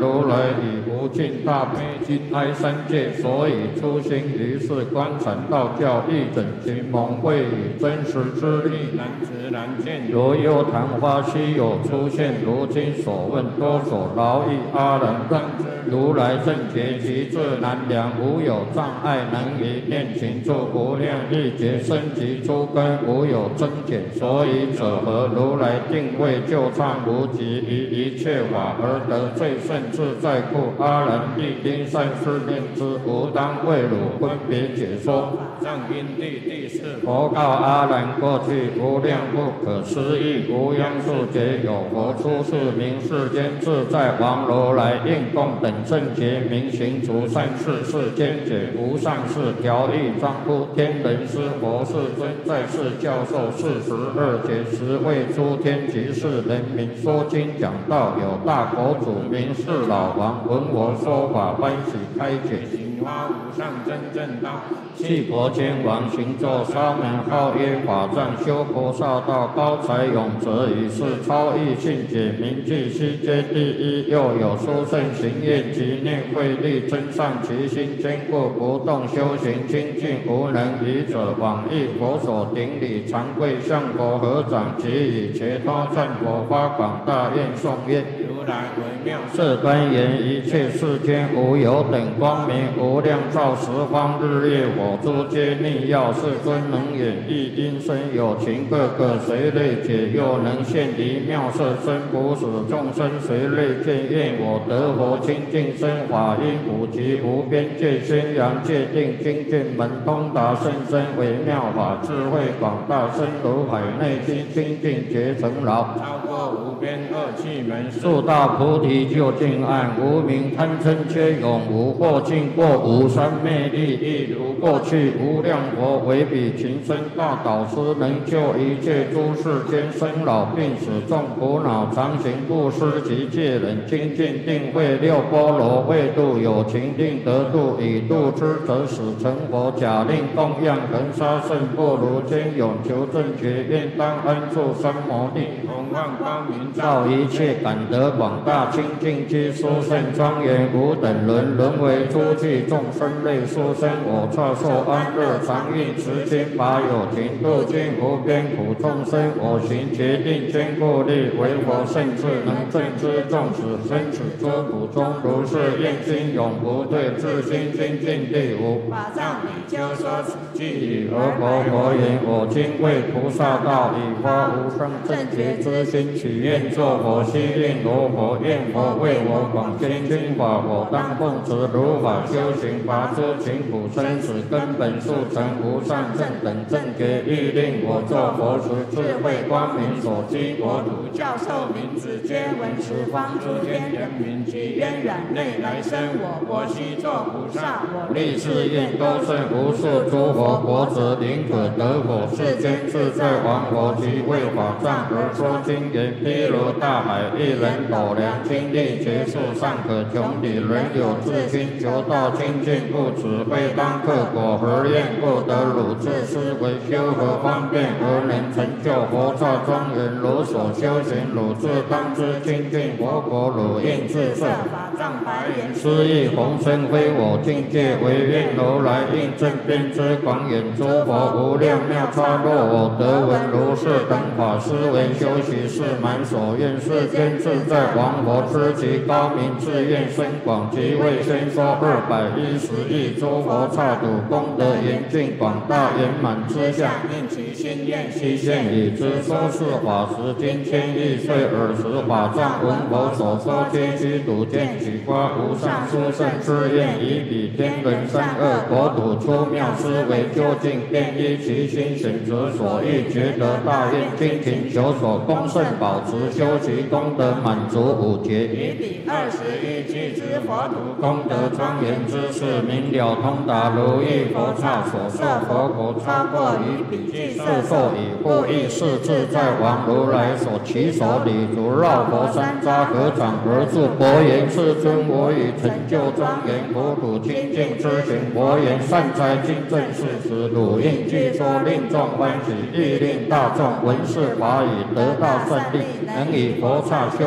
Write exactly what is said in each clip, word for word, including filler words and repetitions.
如来以无尽大悲敬爱三界，所以出行于世观禅道教，义整群蒙会以真实之力难知难见。如幽昙花稀有出现，如今所问多所劳役阿难让如来正觉极致难量，无有障碍能以念请住无量亿劫生及诸根，无有增减，所以者何？如来定位就畅无极，于一切法而得最胜自在故。阿难必应善思念之，吾当为汝分别解说。藏因地第四，佛告阿难：过去无量不可思议无央数劫，有佛出世名世间自在王如来，应供等正觉明行除善事，世间解无上士调御庄乎天人师佛世尊，在世教授四十二劫，十位诸天及世人民说经讲道，有大佛祖名是老王，闻我说法欢喜开解，行发无上真正道。弃佛天王行咒沙门号曰法藏，修菩萨道高才永泽，以是超异性解名句悉皆第一。又有殊胜行愿及念慧力增上其心，坚固不动修行清净，无能愚者往诣佛所顶礼，常跪向佛合掌，即以切多赞佛发广大愿颂曰：如来为妙色端严，一切世间无有等光明，无量照十方日月火诸皆逆耀，世尊能演绎音声有情，各个随类解，又能现离妙色身，不使众生随类见。愿我得佛清净身，法音普及无边界，宣扬界定精进门通达甚深，微妙法智慧广大，深如海内心清净觉成牢，超过无边恶趣门，速大菩提究竟岸，无明贪嗔皆永无，过尽过无三昧力，亦如过去无量佛为彼情深大导师，能救一切诸世间生老病死众苦恼，常行布施及戒忍精进定慧六波罗为度有情定得度，以度之则使成佛，假令供养恒沙圣不如坚永求正觉，愿当安住三摩地，弘万光明照一切，感得广大清净居殊胜庄严，无等伦沦为诸具众生类殊生，我刹受安乐常运持心，法有情度尽无边苦众生，我行决定坚固力，为佛圣智能正知众使生死诸苦中，如是愿心永不退，自心精进第五。法藏比丘说此句语，而佛佛言：我今为菩萨道，以发无上正觉之心，许愿作佛，悉令罗佛，愿佛为我广宣经法，我当奉持如法修行，拔诸情苦生死根本，速成无上正等正觉，欲令我作佛时，智慧光明所居国土，教授名字皆闻十方诸天人民，及渊染内来生我国悉作菩萨，我立誓愿多胜无数诸佛国子，宁可得佛世间自在王佛，及为法藏而说经言，譬如大海一人斗量，精力结束尚可穷底，人有自心求道清净，故此非当克果何愿不得汝自思维修何方便而能成就佛刹庄严，如所修行，汝自当知清净佛国，汝应自设法藏白言，斯亦弘身非我境界，唯愿如来应正遍知广眼诸佛无量妙差，若我得闻如是等法，思维修习是满所愿，世间自在王佛知其高明，自愿深广，即为宣说二百一十亿诸佛刹土功德严峻广大圆满之下，念其心愿悉现已知，说是法时今千亿岁尔时，法藏闻佛所说皆须睹见，取发无上殊胜之愿，以彼天人三恶国土出妙思维究竟，便依其心选择所欲觉得大愿，精勤求所恭圣保持，修其功德满足五劫，以彼二十亿俱之佛土功德庄严之事，明了通达如意佛刹所受佛国，超过于彼具色受以护益是自在王如来所起手礼足，绕佛山匝合掌而住，佛言：世尊，我已成就庄严国土清净之行。佛言：善哉，今正是时，汝应具说，令众欢喜，欲令大众闻是法语，得大胜利，能以佛刹修习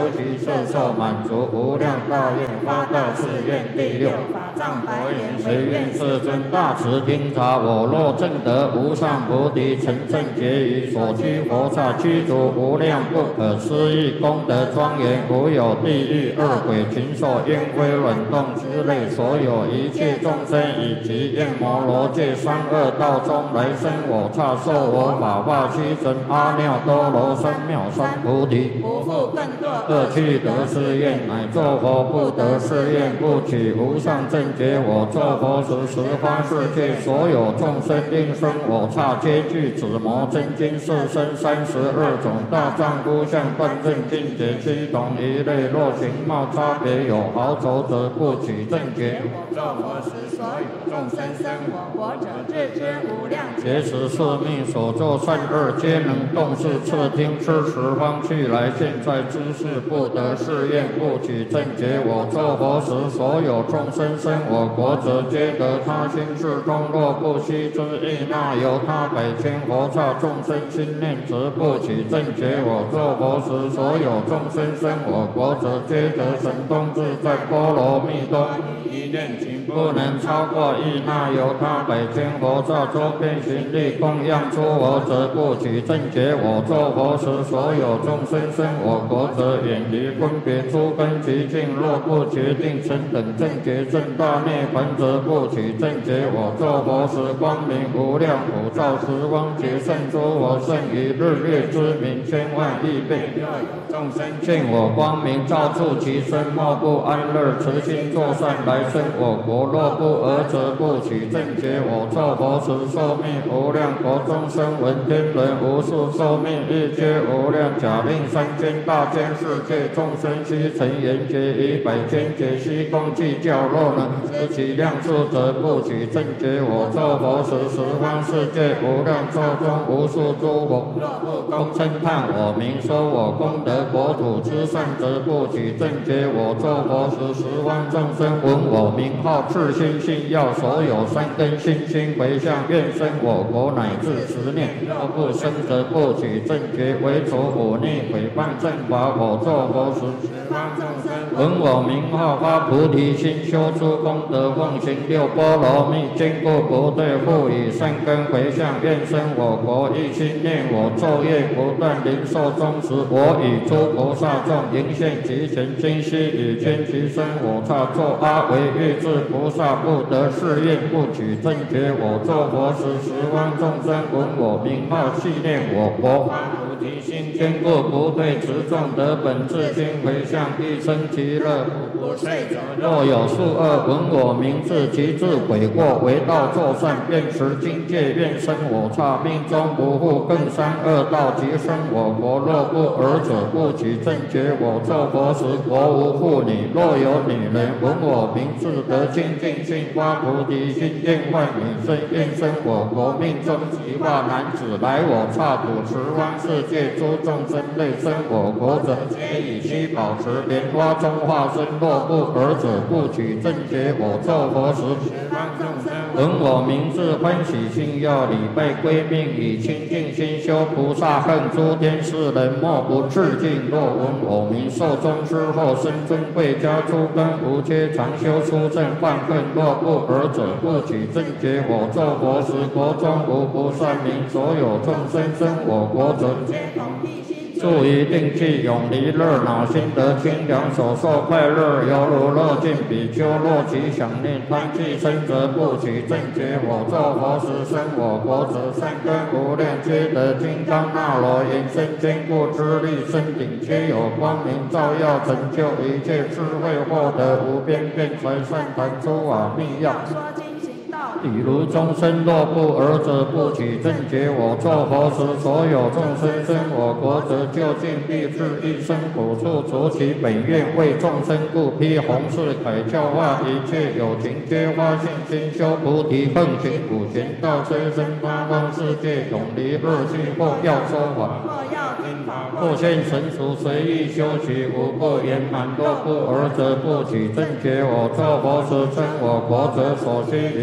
色受满足，无量大愿发大誓愿。第六法藏白言：谁愿世尊大慈听察？我若证得无上菩提，成正觉于所居佛刹，具足无量不可思议功德庄严，无有地狱、恶鬼、禽兽、烟灰、卵动之类，所有一切众生以及焰摩罗界三恶道中来生我刹，受我法化七神阿耨多罗三藐三菩提，不复更堕恶趣得是愿，乃作佛不得是愿，不取无上正觉。我作佛时，十方世界所有众生应生我刹，皆具紫魔真经四身三十二种大丈夫相断正境界七同一类，若形貌差别有毫轴则不取正觉。我作佛时，所有众生生我国者，自知无量劫时宿命所作善恶，皆能动视侧听知十方去来，现在知是不得是愿，不取正觉。我作佛时，所有众生生我国者，皆得他心至中，若不悉知意，那由他百千佛刹众生心念，则不取正觉。我作佛时，所有众生生我国者，皆得神通自在波罗蜜多。一念情不能超过意，那由他百千佛刹周遍行力供养诸佛，则不取正觉。我作佛时，所有众生生我国者，远离分别诸根极境，若不决定成等正觉正大涅槃，则不取正觉。我作佛时，光明无量，普照十方劫胜诸佛，胜于日月之明千万亿倍。若有众生见我光明照触其身，莫不安乐，慈心作善来生我国。若不尔，则不取正觉。我作佛时，寿命无量，国中生闻天人无数寿命，日皆无量，假令三千大千世界众生悉成缘觉，以百千劫悉共计较，若能知其量数，则不取正觉。我作佛时，十方世界无量寿中无数诸佛，若不共称叹我名，说我功德国土之善，则不取正觉。我作佛时，十方众生闻我名号，自心信要，所有三根信心回向，愿生我国乃至十念。若不生，则不取正觉。为除忤逆毁谤正法，我作佛时，十方众生闻我名号，发菩提心，修诸功德，奉行六波罗蜜，坚固不退，复以善根回向，愿生我国。一心念我昼夜不断，临寿终时，我与诸菩萨众迎现其前，今悉以天其身我刹，作阿惟越致菩萨，不得是愿，不取正觉。我作佛时，十方众生闻我名号，系念我国，菩提心坚固不退，持众得本自心回向，一生其乐，不遂者。若有数恶闻我名字，其自悔过，为道作善，愿持经戒，愿生我刹，命中不复更三恶道，即生我国。若不尔者，不取正觉。我作佛时，国无妇女，若有女人闻我名字，得清净心，发菩提心，愿万女生，愿生我国。命中即化男子，来我刹土，十方世界诸众生类生我国者，皆以须保持莲花中化身。若不尔者，不取正觉。我作佛时，十方众生闻我名字，欢喜心要，礼拜归命，以清净心修菩萨恨，诸天世人莫不致敬。若闻我名，寿终之后，生尊贵家，诸根无缺，常修出正犯恨。若不尔者，不取正觉。我作佛时，国中无不善民，所有众生生我国者，皆同辟心，住于定趣，永离热恼，心得清凉，所受快乐，犹如乐尽比丘。若其想念贪气生，则不取正觉。我作佛时，生我国者，善根无量，皆得金刚那罗延伸坚固之力，身顶皆有光明照耀，成就一切智慧，获得无边辩才善谈诸法密要。比如众生若不尔者，不取正觉。我作佛时，所有众生生我国者，究竟必至一生苦处，除其本愿，为众生故，披红饰铠，教化一切有情，皆发信心，修菩提，奉行普贤道，催生八方世界，永离恶趣。或要说法，或现成熟，随意修习，无不圆满。若不尔者，不取正觉。我作佛时，生我国者，所需饮食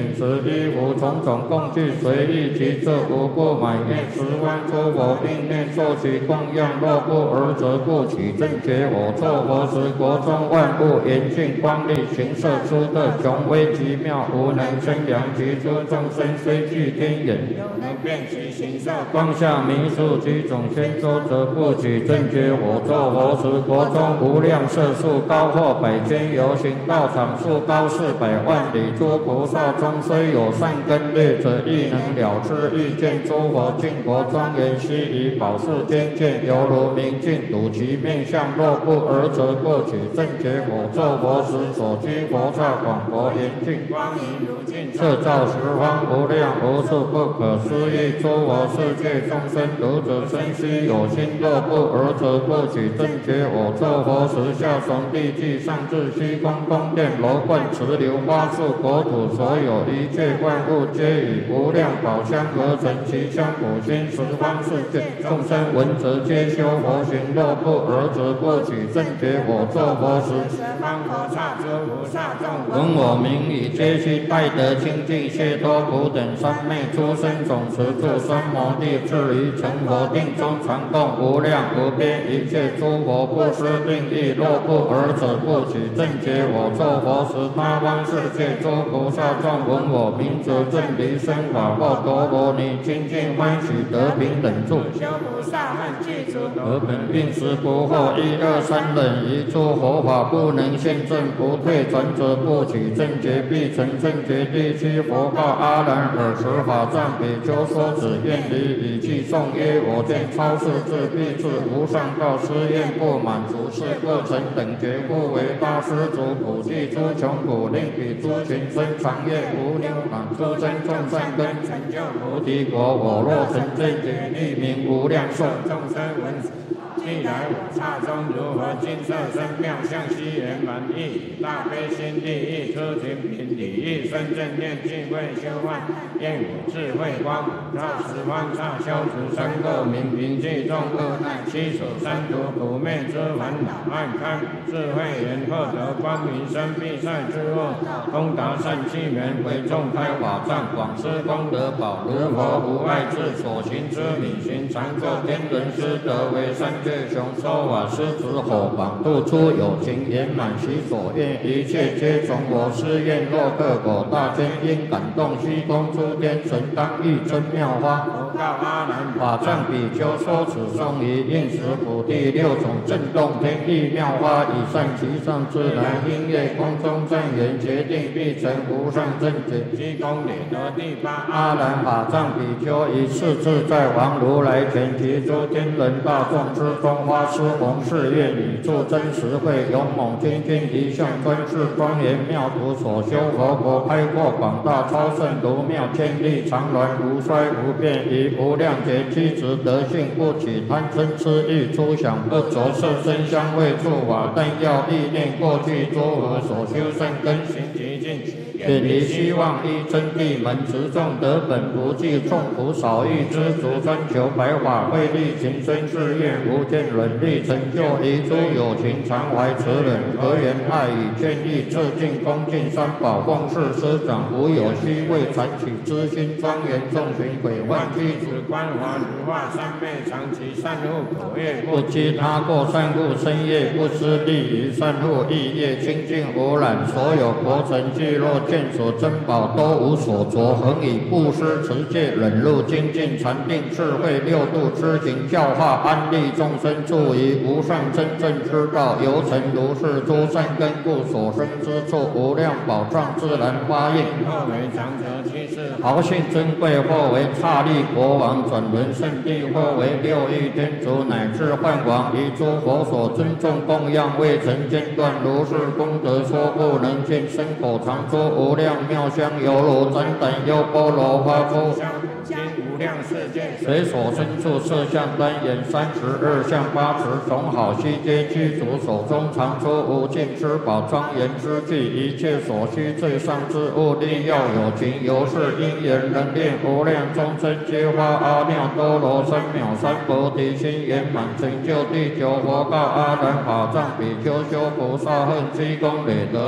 衣服种种供具随意其这无不满愿十万诸佛并念受其供养，若不尔则不取正觉。我作佛时，国中万物严净光力，行摄出的雄威极妙，无能生量其诸众生虽具天眼，有能辨其形色。光下明数其种千周，则不取正觉。我作佛时，国中无量色数高或百千由行道场数高四百万里，诸菩萨中虽有善根劣者，亦能了知欲见诸佛净佛庄严悉以宝树天见，犹如明镜睹其面相。若不尔则不取正觉。我作佛时，所居佛刹广博严净，光明如镜，摄照十方无量无数不可思议诸佛世界众生。读者生悉有心，若不尔则不取正觉。我作佛时，下从地际，上至虚空宫殿楼观池流花树国土，所有一切万物皆以无量宝香合成，其香普熏十方世界众生闻则皆修佛行。若不尔则不取正觉。我作佛时，十方佛刹诸菩萨众闻我名已，皆悉拜得清净解脱苦等三昧诸生种持住三摩地，至于成佛定中，常供无量无边一切诸佛不施定意。若不尔则不取正觉。我作佛时，他方世界诸菩萨众闻我名则正离生法报陀罗尼，清净欢喜得平等住，修菩萨恨具足，得本并时不惑。一二三忍一诸佛法不能现证，不退转者不取正觉，必成正觉。第七佛告阿难：尔时法藏比丘说此愿离，以偈颂曰：我见超世智必至无上道，施愿不满足，是不成等觉，故为大施主普济诸穷苦，令彼诸群生常业无牛满，诸增众善根，成就菩提果。我若成正觉，立名无量寿众生闻既来我刹中，如何金色身妙相悉圆满意，以大悲心地意，出勤品礼意，生正念净慧修万，愿我智慧光普照十方刹，消除三垢明平济众恶难，七手三途普灭之烦恼，暗开智慧眼，获得光明生必赛之恶，通达善气门，为众开法藏，广施功德宝，如佛无碍智，所行之理行，常作天人师，得为三界雄说法狮子火榜，度出有情圆满其所愿，一切皆从我施愿。若克果大千因感动虚空诸天神，当欲真妙花。佛告阿难：法藏比丘说此颂于应时普地，六种震动天地妙花，以善其上自然音乐空中正言，决定必成无上正觉。积功累得第八阿难法藏比丘，以次自在王如来前，及诸天人大众之中，花施弘誓愿，以助真实慧，勇猛精进一向专事，庄严妙土所修佛国，开阔广大超胜如妙，千里长鸾无衰无变，以无量劫机直德性，不起贪嗔痴欲，出想不着色身香味触法，但要意念过去诸佛所修善根行极尽，远离希望依真谛门，持众得本不计，众苦少欲知足，专求白法慧力，情深誓愿无见忍力，成就一诸有情，常怀慈忍，和缘爱语，劝义致敬恭敬三宝，奉事师长，无有虚伪残取之心，庄严众群鬼幻具足，观华如化三昧，常其善护口业，不积他过善护身业，不失利于善护意业，清净无染，所有国城聚落见所珍宝都无所着，恒以布施持戒忍辱精进禅定智慧六度知行教化安利众生，助于无上真正之道，由成如是诸善根故所生之处，无量宝藏自然发应。或为长者居士，豪信珍贵；或为刹利国王，转轮圣地；或为六欲天竺，乃至幻王，以诸佛所尊重供养，未曾间断。如是功德说不能尽，身口常说无量妙香，犹如旃檀优波罗花出经无量世界，随所身处色相单眼三十二相八十种好悉皆具足，手中常出无尽之宝，庄严之具，一切所需最上之物，力要有情，由是因缘能令无量众生皆发阿耨多罗三藐三菩提心，圆满成就第九佛告阿难法藏比丘修菩萨恨积功累德无量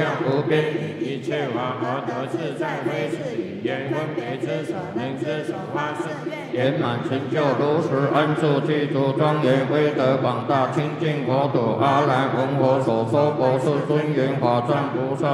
量无边，一切法而得自在，非是语言分别之所能之所发生。圆满成就如实安住具足庄严威德广大清净佛土阿兰闻我所说佛世尊圆华藏菩萨。